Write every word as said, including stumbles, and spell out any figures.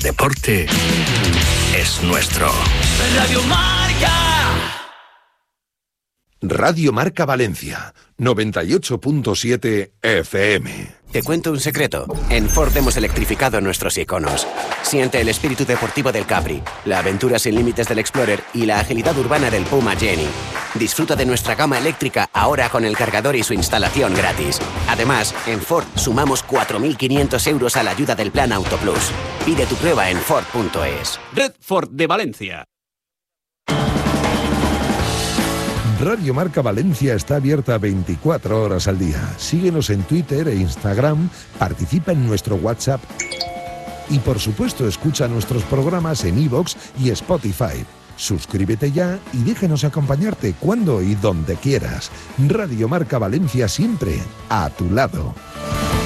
deporte es nuestro. Radio Marca. Radio Marca Valencia, noventa y ocho punto siete F M. Te cuento un secreto. En Ford hemos electrificado nuestros iconos. Siente el espíritu deportivo del Capri, la aventura sin límites del Explorer y la agilidad urbana del Puma Jenny. Disfruta de nuestra gama eléctrica ahora con el cargador y su instalación gratis. Además, en Ford sumamos cuatro mil quinientos euros a la ayuda del Plan Auto Plus. Pide tu prueba en Ford punto es. Red Ford de Valencia. Radio Marca Valencia está abierta veinticuatro horas al día. Síguenos en Twitter e Instagram, participa en nuestro WhatsApp y, por supuesto, escucha nuestros programas en iVoox y Spotify. Suscríbete ya y déjenos acompañarte cuando y donde quieras. Radio Marca Valencia, siempre a tu lado.